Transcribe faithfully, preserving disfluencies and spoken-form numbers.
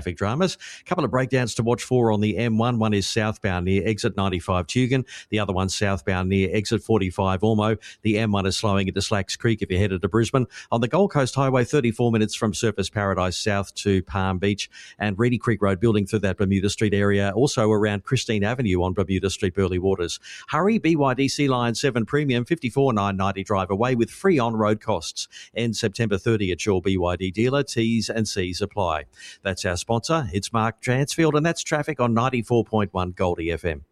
Traffic dramas. A couple of breakdowns to watch for on the M one. One is southbound near exit ninety-five Tugun. The other one southbound near exit forty-five Ormo. The M one is slowing into Slacks Creek if you're headed to Brisbane. On the Gold Coast Highway, thirty-four minutes from Surfers Paradise South to Palm Beach, and Reedy Creek Road building through that Bermuda Street area. Also around Christine Avenue on Bermuda Street, Burleigh Waters. Hurry, B Y D C Line seven Premium, fifty-four nine ninety drive away with free on-road costs. Ends September thirtieth at your B Y D dealer. T's and C's apply. That's our sponsor. It's Mark Dransfield, and that's traffic on ninety-four point one Goldie F M.